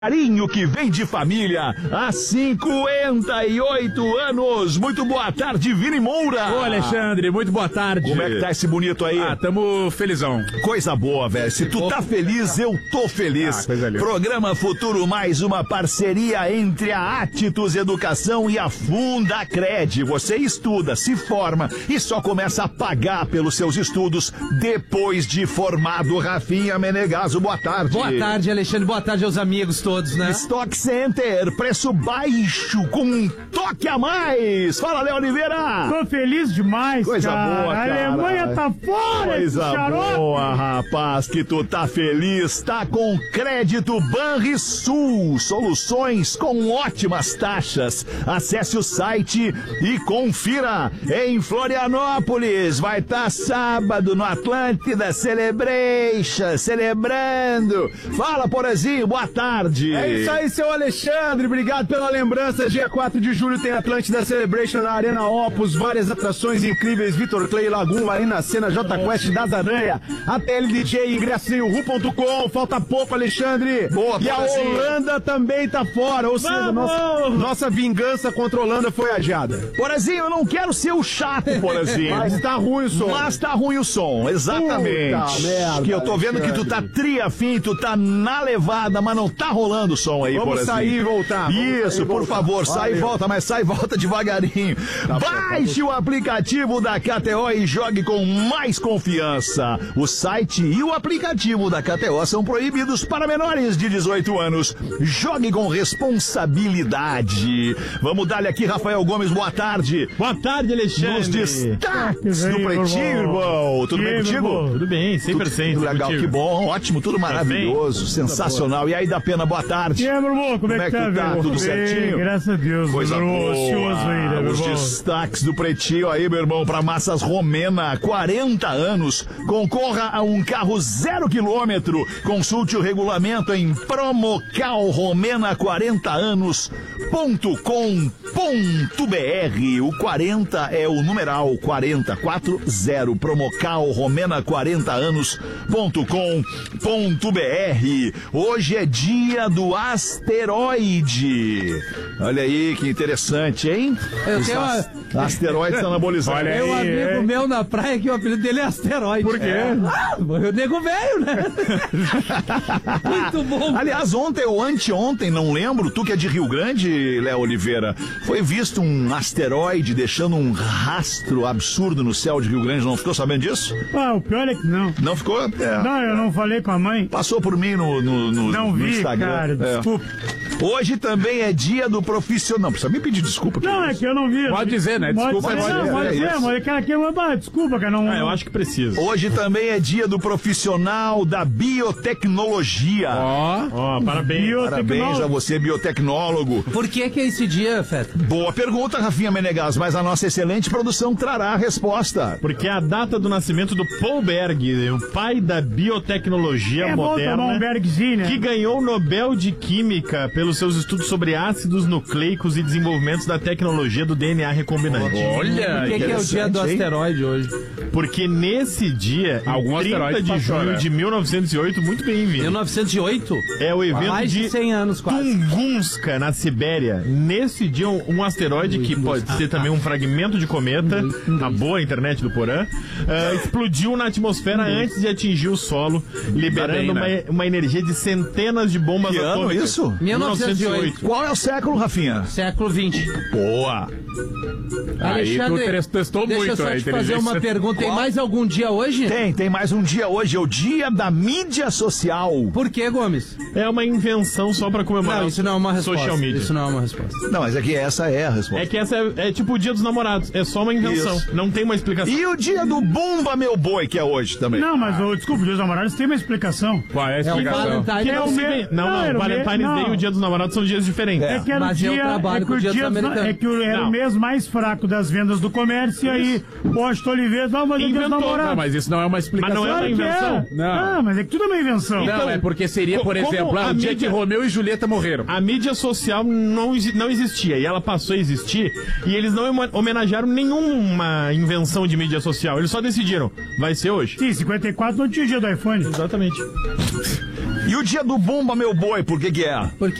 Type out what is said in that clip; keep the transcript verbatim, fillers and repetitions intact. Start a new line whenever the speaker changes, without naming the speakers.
Carinho que vem de família há cinquenta e oito anos. Muito boa tarde, Vini Moura.
Ô, Alexandre, muito boa tarde.
Como é que tá esse bonito aí?
Ah, tamo felizão.
Coisa boa, velho. Se tu tá feliz, eu tô feliz.
Ah, coisa linda.
Programa Futuro Mais, uma parceria entre a Atitus Educação e a Fundacred. Você estuda, se forma e só começa a pagar pelos seus estudos depois de formado. Rafinha Menegaso, boa tarde.
Boa tarde, Alexandre. Boa tarde aos amigos todos. Todos, né?
Stock Center, preço baixo com um toque a mais. Fala, Léo Oliveira.
Tô feliz demais,
Coisa
cara.
boa, cara.
A Alemanha tá fora,
Coisa
xarope.
boa, rapaz, que tu tá feliz. Tá com crédito Banrisul. Soluções com ótimas taxas. Acesse o site e confira. Em Florianópolis, vai estar tá sábado no Atlântida Celebration, celebrando. Fala, Porazinho, boa tarde.
É isso aí, seu Alexandre, obrigado pela lembrança. Dia quatro de julho tem Atlântida Celebration na Arena Opus, várias atrações incríveis, Vitor Clay, Lagoon, Marina Sena, J Quest, das Aranha, A T L D J, ingresso em ru ponto com, falta pouco, Alexandre.
Boa,
e a Holanda também tá fora, ou seja, nossa, nossa vingança contra a Holanda foi adiada.
Porazinho, eu não quero ser o chato, Porazinho.
Mas tá ruim o som.
Mas tá ruim o som, exatamente.
Puta merda,
que eu tô vendo
Alexandre.
que tu tá triafim, tu tá na levada, mas não tá rolando o som aí,
Vamos
Porazinho.
sair e voltar. Vamos
Isso,
sair e
por
voltar.
favor, sai e
Valeu.
volta, mas sai e volta devagarinho.
Tá bom,
Baixe
tá bom.
o aplicativo da K T O e jogue com mais confiança. O site e o aplicativo da K T O são proibidos para menores de dezoito anos. Jogue com responsabilidade. Vamos dar-lhe aqui, Rafael Gomes, boa tarde.
Boa tarde, Alexandre.
Nos destaques do
aí,
Pretinho, irmão. Tudo
E
bem
aí,
contigo?
meu irmão?
Tudo bem, cem por cento.
Tudo legal,
contigo.
que bom, ótimo, tudo maravilhoso, sensacional. E aí, da Pena, boa tarde.
E aí, meu irmão, como,
Como
é que
é
tá,
que tá?
velho?
Tudo
Bem,
certinho?
Graças a Deus,
Coisa
meu irmão.
boa.
Ocioso ainda, meu
Os
irmão.
destaques do Pretinho aí, meu irmão, para Massas Romena, quarenta anos. Concorra a um carro zero quilômetro. Consulte o regulamento em promocal romena quarenta anos ponto com ponto br. O quarenta é o numeral quarenta, quatro zero. Promocal romena quarenta anos ponto com ponto br. Hoje é dia do asteroide. Olha aí que interessante, hein?
Eu
Os
tenho uma-
as- asteroides anabolizantes.
Olha
Tem um
aí,
amigo
é.
meu na praia que o apelido dele é asteroide.
Por quê?
É. Ah, eu nego velho, né? Muito bom.
Aliás, ontem ou anteontem, não lembro, tu que é de Rio Grande, Léo Oliveira, foi visto um asteroide deixando um rastro absurdo no céu de Rio Grande, não ficou sabendo disso?
Ah, o pior é que não.
Não ficou? É.
Não, eu não falei com a mãe.
Passou por mim no, no, no,
Não
no
vi,
Instagram.
cara,
É.
desculpa.
Hoje também é dia do profissional. Não precisa me pedir desculpa.
Não, é que eu não vi.
Pode dizer, né? Desculpa,
Pode,
pode
não,
dizer,
pode
é
dizer,
isso.
mas aquela aqui é uma... Desculpa, cara, não...
Ah, eu acho que precisa.
Hoje também é dia do profissional da biotecnologia.
Ó, ó, parabéns.
Bio-
Parabéns a você, biotecnólogo.
Por que que é esse dia, Feta?
Boa pergunta, Rafinha Menegas, mas a nossa excelente produção trará a resposta.
Porque é a data do nascimento do Paul Berg, o pai da biotecnologia
É bom tomar um
moderna,
Bergzinho, né?
que ganhou o Nobel de Química pelos seus estudos sobre ácidos nucleicos e desenvolvimentos da tecnologia do D N A recombinante.
Olha,
Por que, que é o dia do
interessante, hein?
asteroide hoje?
Porque nesse dia,
Algum
trinta
asteroide
de
passou,
junho
né?
de mil novecentos e oito, muito bem, Vini.
mil novecentos e oito?
É o evento
Mais de
de
cem anos, quase.
Tunguska, na Sibéria. Nesse dia, um, um asteroide que pode ser também um fragmento de cometa, a boa internet do Porã, ah, explodiu na atmosfera antes de atingir o solo, liberando
bem,
uma,
né?
uma energia de centenas de bombas
Que ano
atômicas.
isso?
mil novecentos e oito.
Qual é o século, Rafinha?
Século vinte.
Boa.
Aí tu
Alexandre,
testou
deixa
muito
eu só
a
te fazer uma
inteligência.
pergunta. Tem mais algum dia hoje?
Tem, tem mais um dia hoje, é o dia da mídia social.
Por que, Gomes?
É uma invenção só pra comemorar
Não, isso não é uma resposta.
social media.
Isso não é uma resposta.
Não, mas é que essa é a resposta.
É que essa é, é tipo o dia dos namorados. É só uma invenção.
Isso.
Não tem uma explicação.
E o dia do Bumba Meu Boi, que é hoje também.
Não, mas, ô, desculpa, os namorados tem uma explicação.
Qual é a
É o
explicação?
Valentine
Que
é
não,
o
se
me-
vê- não,
não,
não,
era
o
o me-
Valentine's
não.
Day e o dia dos namorados são dias diferentes.
É.
É que era
Mas
o
eu
dia,
trabalho
é que
com
o
o dia
dia
dos
dos-
americanos.
é que o- era
Não.
o mês mais fraco das vendas do comércio, e aí o Washington Oliveira não, mas é dia dos
Inventou,
namorados.
Não, mas isso não é uma explicação.
Mas não é uma
Claro que
invenção.
é.
Não.
Ah, mas é que tudo é uma invenção.
Não, é porque seria, por
Co- como
exemplo, ah,
a
o dia
mídia-
que Romeu e Julieta morreram.
A mídia social não, exi- não existia e ela passou a existir e eles não homo- homenagearam nenhuma invenção de mídia social. Eles só decidiram, vai ser hoje.
Sim, cinquenta e quatro não tinha dia do iPhone.
Exatamente.
E o dia do Bumba, meu boi, por que que é?
Porque